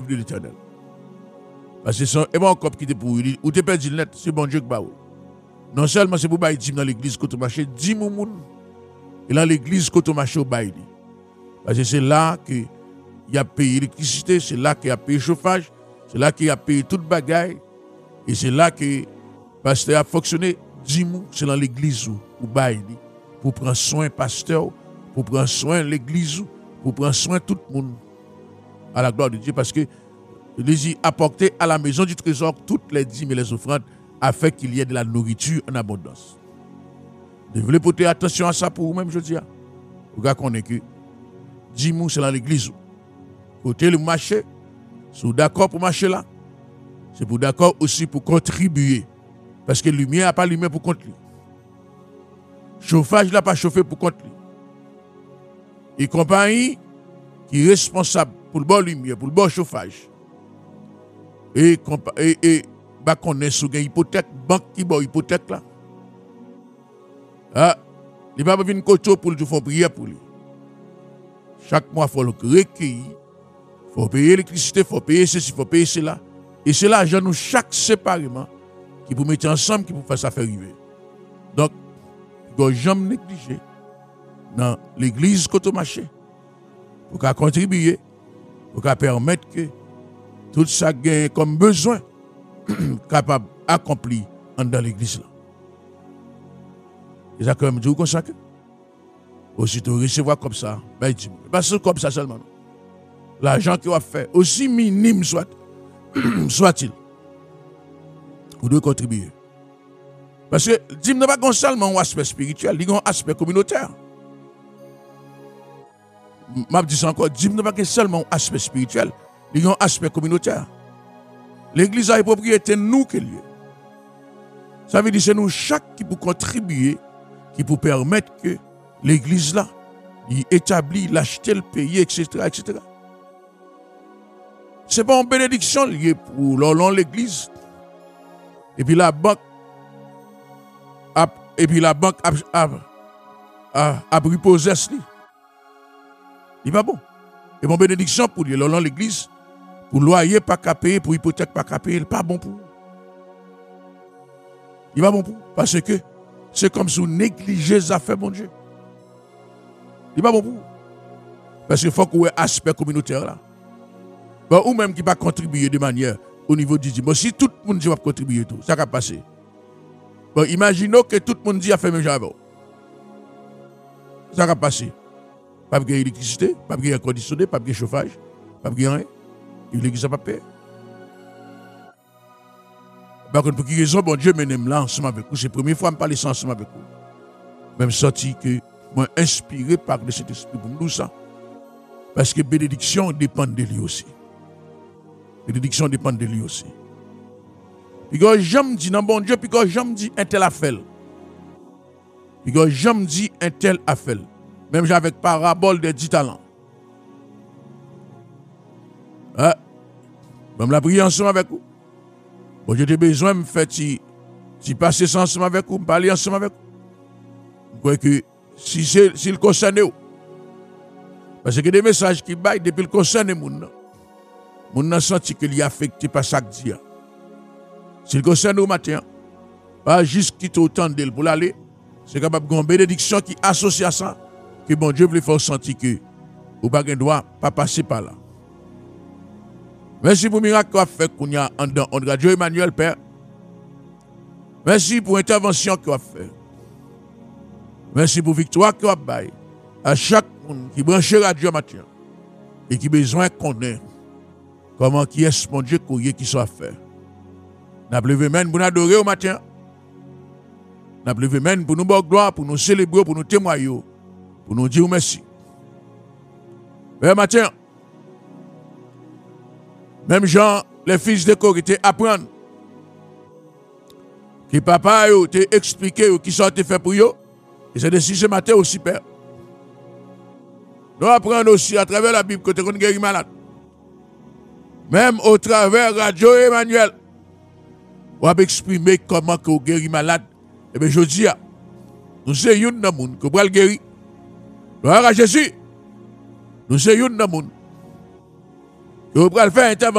de l'Éternel. Parce que c'est un cop qui te pour lui, ou te perdu le net, c'est bon Dieu qui va. Non seulement c'est pour bailler dim dans l'église quand on marche, dim au monde. Et dans l'église quand on marche au bail. Parce que c'est là que il a payé l'électricité, c'est là qu'il a payé le chauffage, c'est là qu'il a payé toute bagaille. Et c'est là que le pasteur a fonctionné. Dim c'est dans l'église ou bail pour prendre soin pasteur, pour prendre soin de l'église, pour prendre soin de tout le monde. À la gloire de Dieu, parce que il apporter à la maison du trésor toutes les dîmes et les offrandes afin qu'il y ait de la nourriture en abondance. Vous devez porter attention à ça pour vous-même, je dis. Vous connaissez que dîmes c'est dans l'église. Côté le marché, si vous êtes d'accord pour marcher là, c'est pour d'accord aussi pour contribuer. Parce que lumière n'a pas lumière pour compte lui. Chauffage n'a pas chauffé pour compte lui. Et compagnie qui est responsable pour le bon lumière, pour le bon chauffage. Et bah qu'on est sous une hypothèque, banque qui bon hypothèque là. Ah, il va pas venir coach pour le faire prière pour lui. Chaque mois il faut le recueillir, il faut payer l'électricité, il faut payer ceci, il faut payer cela. Et c'est l'argent nous chaque séparément qui pour mettre ensemble qui pour faire ça faire arriver. Donc, il ne faut jamais négliger dans l'église côté marché pour qu'à contribuer, pour qu'à permettre que tout ça gagne comme besoin capable d'accomplir dans l'église là. Et ça quand même dit comme ça que aussitôt recevoir comme ça, ben dis pas comme ça seulement. L'argent qu'il va faire aussi minime soit-il. Vous devez contribuer. Parce que dis n'a pas seulement un aspect spirituel, il y a un aspect communautaire. Je dis encore, dis n'a pas seulement un aspect spirituel, il y a un aspect communautaire. L'église a une propriété, nous qui lieu. Ça veut dire que c'est nous chaque qui peut contribuer, qui peut permettre que l'église là, il établit, l'acheter, le payer, etc. etc. Ce n'est pas une bénédiction liée pour l'église. Et puis la banque a reposé ce lit. Il va bon. Et mon bénédiction pour lui, l'église, pour loyer pas qu'à payer, pour hypothèque pas qu'à payer, il pas bon pour. Il va bon pour. Parce que c'est comme si vous négligez les affaires, mon Dieu. Il va bon pour. Parce qu'il faut qu'on ait un aspect communautaire là. Bon, ou même qui va contribuer de manière au niveau du dîme. Si tout le monde va contribuer tout, ça va passer. Bon, imaginons que tout le monde dit à faire même chose. Ça va passer. Pas de électricité, pas de air conditionné, pas de chauffage, pas de rien. Et l'église n'a pas paix. Par contre, pour qui raison, bon Dieu m'aime là ensemble avec vous. C'est la première fois que je parle ensemble avec vous. Même senti que moi inspiré par le Saint-Esprit pour nous ça. Parce que bénédiction dépend de lui aussi. Bénédiction dépend de lui aussi. Puis quand j'aime dit non bon Dieu, puis quand j'aime dit un tel a fait. Puis quand j'aime dit un tel a fait. Même avec parabole des 10 talents. Ah, même la prière ensemble avec vous. Bon, j'ai besoin de me faire passer ça ensemble avec vous, me parler ensemble avec vous. Vous croyez que si le concerne vous, parce que des messages qui baillent depuis le concerne les gens, moun a senti qu'il est affecté par chaque dia. Si le concerne au matin, pas juste quitter autant d'elle pour l'aller, c'est capable de une bénédiction qui associe à ça, que bon Dieu veut faire sentir que vous ne doit pas passer par là. Merci pour le miracle qu'on a fait qu'on y a en Radio Emmanuel, Père. Merci pour l'intervention qu'on a fait. Merci pour la victoire qu'on a baillé à chaque monde qui branche Radio matin et qui a besoin de connaître comment qui est mon Dieu qui soit fait. Nous avons levé main pour nous adorer au matin. Nous avons levé main pour nous donner gloire, pour nous célébrer, pour nous témoigner, pour nous dire merci. Mais matin, même Jean, les fils de Corée, apprennent que papa t'a expliqué qui ça te fait pour eux. Et c'est de ce matin aussi, Père. Nous apprenons aussi à travers la Bible que tu es guéri malade. Même au travers Radio Emmanuel, on va exprimer comment tu es guéri malade. Et bien, je dis, nous sommes une dans le monde que vous allez guérir. Gloire à Jésus. Nous sommes une dans le monde que vous allez faire intervention.